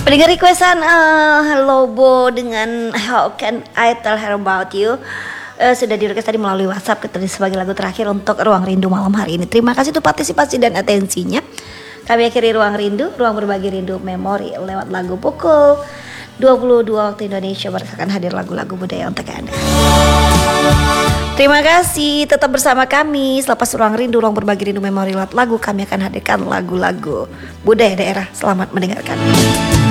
Pendengar requestan Lobo dengan How Can I Tell Her About You sudah di request tadi melalui WhatsApp sebagai lagu terakhir untuk Ruang Rindu malam hari ini. Terima kasih untuk partisipasi dan atensinya. Kami akhiri Ruang Rindu, ruang berbagi rindu memori lewat lagu pukul 22 waktu Indonesia berdasarkan hadir lagu-lagu budaya untuk Anda. Terima kasih, tetap bersama kami. Selepas Ruang Rindu, ruang berbagi rindu memori lewat lagu, kami akan hadirkan lagu-lagu budaya daerah. Selamat mendengarkan.